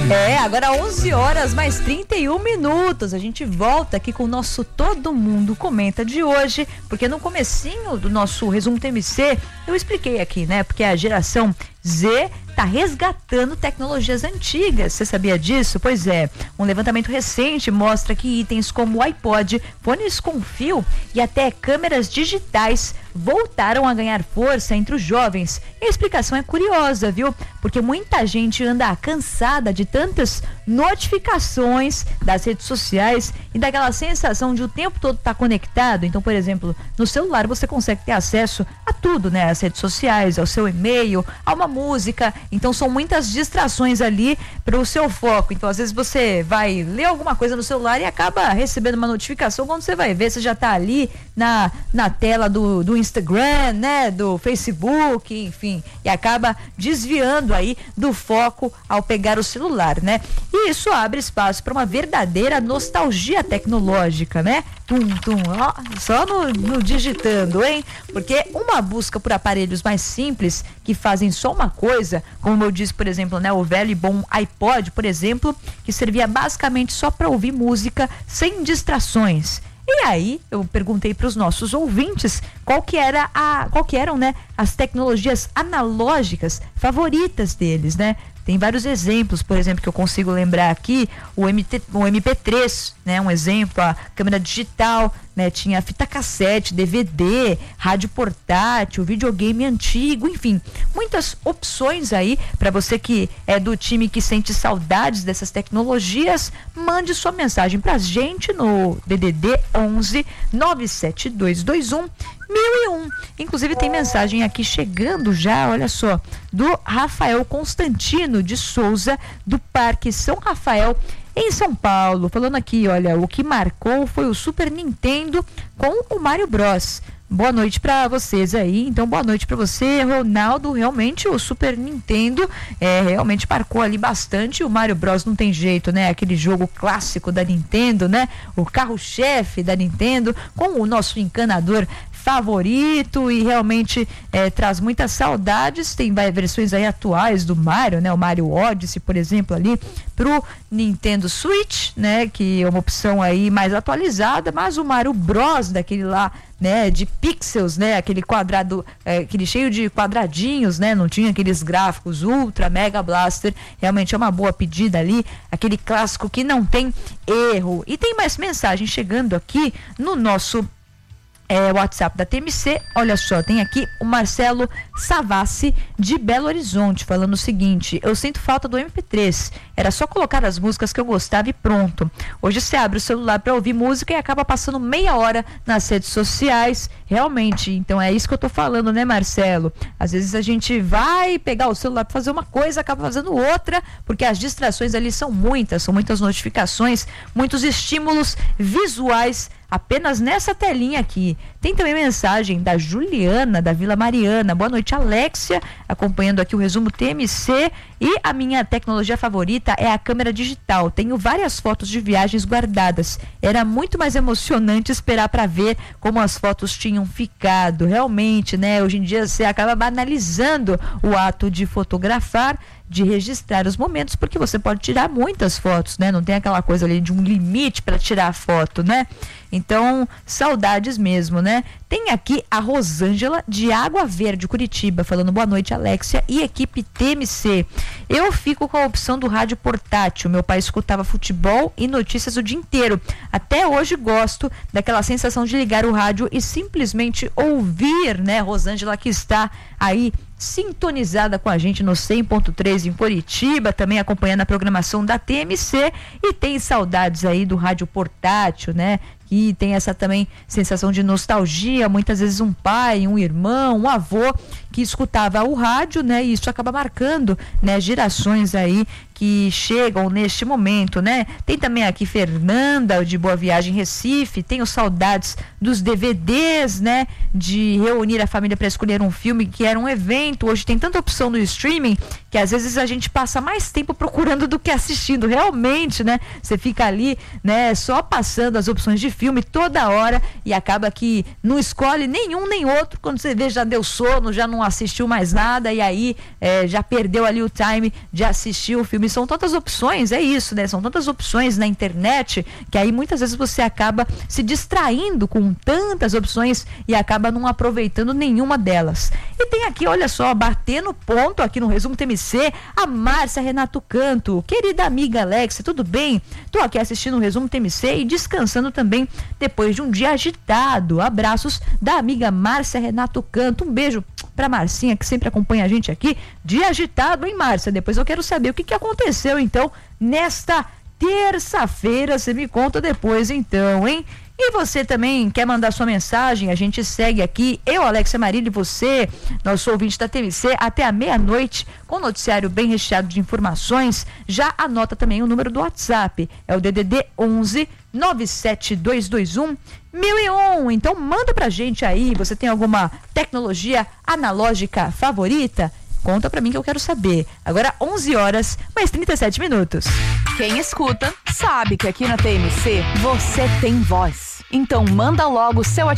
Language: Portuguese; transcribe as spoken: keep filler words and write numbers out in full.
É, agora onze horas mais trinta e um minutos. A gente volta aqui com o nosso Todo Mundo Comenta de hoje, porque no comecinho do nosso resumo T M C, eu expliquei aqui, né? Porque a geração Z tá resgatando tecnologias antigas. Você sabia disso? Pois é, um levantamento recente mostra que itens como iPod, fones com fio e até câmeras digitais voltaram a ganhar força entre os jovens. E a explicação é curiosa, viu? Porque muita gente anda cansada de tantas notificações das redes sociais e daquela sensação de o tempo todo estar conectado. Então, por exemplo, no celular você consegue ter acesso a tudo, né? As redes sociais, ao seu e-mail, a uma música. Então são muitas distrações ali para o seu foco. Então às vezes você vai ler alguma coisa no celular e acaba recebendo uma notificação. Quando você vai ver, você já está ali na, na tela do, do Instagram, né? Do Facebook, enfim. E acaba desviando aí do foco ao pegar o celular, né? E isso abre espaço para uma verdadeira nostalgia tecnológica, né? Tum, tum, ó, só no, no digitando, hein? Porque uma busca por aparelhos mais simples que fazem só uma coisa, como eu disse, por exemplo, né, o velho e bom iPod, por exemplo, que servia basicamente só para ouvir música sem distrações. E aí eu perguntei para os nossos ouvintes qual que era a, qual que eram, né, as tecnologias analógicas favoritas deles, né? Tem vários exemplos, por exemplo, que eu consigo lembrar aqui, o, M T, o M P três, né, um exemplo, a câmera digital, né, tinha fita cassete, D V D, rádio portátil, videogame antigo, enfim, muitas opções aí para você que é do time que sente saudades dessas tecnologias. Mande sua mensagem pra gente no D D D onze nove sete dois dois um mil e um. Inclusive tem mensagem aqui chegando já, olha só, do Rafael Constantino de Souza, do Parque São Rafael, em São Paulo, falando aqui, olha, o que marcou foi o Super Nintendo com o Mario Bros. Boa noite para vocês aí. Então, boa noite para você, Ronaldo. Realmente o Super Nintendo é, realmente marcou ali bastante. O Mario Bros não tem jeito, né? Aquele jogo clássico da Nintendo, né? O carro-chefe da Nintendo, com o nosso encanador favorito, e realmente é, traz muitas saudades. Tem vai, versões aí atuais do Mario, né? O Mario Odyssey, por exemplo, ali pro Nintendo Switch, né? Que é uma opção aí mais atualizada, mas o Mario Bros daquele lá, né, de pixels, né, aquele quadrado, é, aquele cheio de quadradinhos, né, não tinha aqueles gráficos Ultra Mega Blaster. Realmente é uma boa pedida ali, aquele clássico que não tem erro. E tem mais mensagem chegando aqui no nosso É, WhatsApp da T M C. Olha só, tem aqui o Marcelo Savassi de Belo Horizonte falando o seguinte: eu sinto falta do M P três, era só colocar as músicas que eu gostava e pronto. Hoje você abre o celular para ouvir música e acaba passando meia hora nas redes sociais. Realmente, então é isso que eu tô falando, né, Marcelo? Às vezes a gente vai pegar o celular para fazer uma coisa, acaba fazendo outra, porque as distrações ali são muitas, são muitas notificações, muitos estímulos visuais apenas nessa telinha aqui. Tem também mensagem da Juliana, da Vila Mariana. Boa noite, Alexia, acompanhando aqui o resumo T M C. E a minha tecnologia favorita é a câmera digital. Tenho várias fotos de viagens guardadas. Era muito mais emocionante esperar para ver como as fotos tinham ficado. Realmente, né? Hoje em dia você acaba banalizando o ato de fotografar, de registrar os momentos, porque você pode tirar muitas fotos, né? Não tem aquela coisa ali de um limite para tirar a foto, né? Então, saudades mesmo, né? Tem aqui a Rosângela de Água Verde, Curitiba, falando boa noite, Alexia e equipe T M C. Eu fico com a opção do rádio portátil. Meu pai escutava futebol e notícias o dia inteiro. Até hoje gosto daquela sensação de ligar o rádio e simplesmente ouvir, né? Rosângela, que está aí sintonizada com a gente no cem ponto três em Curitiba, também acompanhando a programação da T M C, e tem saudades aí do rádio portátil, né? Que tem essa também sensação de nostalgia, muitas vezes um pai, um irmão, um avô que escutava o rádio, né? E isso acaba marcando, né, gerações aí que chegam neste momento, né? Tem também aqui Fernanda de Boa Viagem, Recife. Tenho saudades dos D V Ds, né? De reunir a família para escolher um filme, que era um evento. Hoje tem tanta opção no streaming que às vezes a gente passa mais tempo procurando do que assistindo. Realmente, né? Você fica ali, né? Só passando as opções de filme toda hora e acaba que não escolhe nenhum nem outro. Quando você vê, já deu sono, já não assistiu mais nada, e aí é, já perdeu ali o time de assistir o filme são tantas opções, é isso, né? São tantas opções na internet que aí muitas vezes você acaba se distraindo com tantas opções e acaba não aproveitando nenhuma delas. E tem aqui, olha só, batendo ponto aqui no Resumo T M C, a Márcia Renato Canto. Querida amiga Alex, tudo bem? Tô aqui assistindo o Resumo T M C e descansando também depois de um dia agitado. Abraços da amiga Márcia Renato Canto. Um beijo pra Marcinha, que sempre acompanha a gente aqui. Dia agitado, hein, Márcia? Depois eu quero saber o que, que aconteceu, então, nesta terça-feira. Você me conta depois, então, hein? E você também quer mandar sua mensagem? A gente segue aqui, eu, Alexa Marília, e você, nosso ouvinte da T M C, até a meia-noite, com um noticiário bem recheado de informações. Já anota também o número do WhatsApp, é o D D D onze nove sete dois dois um mil e um. Então manda pra gente aí, você tem alguma tecnologia analógica favorita? Conta pra mim que eu quero saber. Agora onze horas, mais trinta e sete minutos. Quem escuta sabe que aqui na T M C você tem voz. Então manda logo o seu